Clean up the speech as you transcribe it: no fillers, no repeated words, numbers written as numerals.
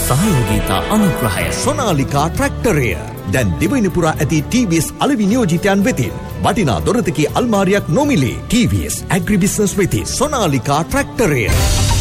සහයෝගීතා අනුග්‍රහය සොනාලිකා ට්‍රැක්ටරය දැන් දිවයිනපුරා ඇති TVS අලෙවි නියෝජිතයන් වෙතින් වටිනා දොරතකී අල්මාරියක් නොමිලේ. TVS ඇග්‍රිබිස්නස් වෙතින් සොනාලිකා ට්‍රැක්ටරය.